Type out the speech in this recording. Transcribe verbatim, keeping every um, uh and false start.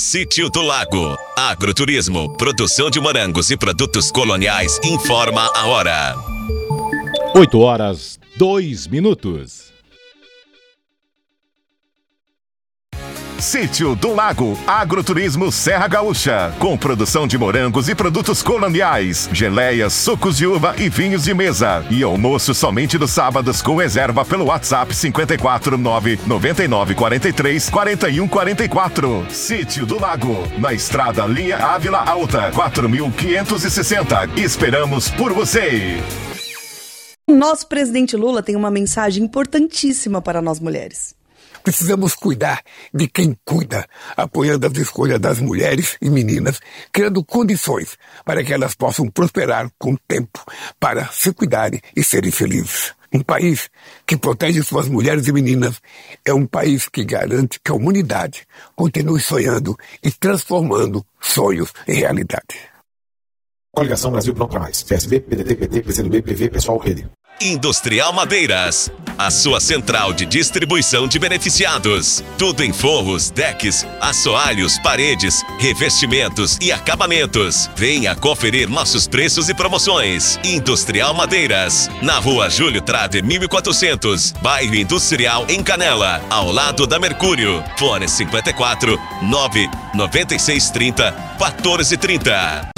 Sítio do Lago. Agroturismo, produção de morangos e produtos coloniais, informa a hora. oito horas, dois minutos. Sítio do Lago, Agroturismo Serra Gaúcha, com produção de morangos e produtos coloniais, geleias, sucos de uva e vinhos de mesa. E almoço somente nos sábados com reserva pelo WhatsApp cinco quatro nove nove nove quatro três quatro um quatro quatro. Sítio do Lago, na estrada Linha Ávila Alta, quatro mil quinhentos e sessenta. Esperamos por você! Nosso presidente Lula tem uma mensagem importantíssima para nós mulheres. Precisamos cuidar de quem cuida, apoiando as escolhas das mulheres e meninas, criando condições para que elas possam prosperar com o tempo, para se cuidarem e serem felizes. Um país que protege suas mulheres e meninas é um país que garante que a humanidade continue sonhando e transformando sonhos em realidade. Coligação Brasil Pronto para Mais. P S B, P D T, P T, P C do B, P V, Pessoal, Rede. Industrial Madeiras, a sua central de distribuição de beneficiados. Tudo em forros, decks, assoalhos, paredes, revestimentos e acabamentos. Venha conferir nossos preços e promoções. Industrial Madeiras, na rua Júlio Trade mil e quatrocentos, bairro Industrial em Canela, ao lado da Mercúrio. Fone cinquenta e quatro, nove nove seis trinta, quatorze trinta.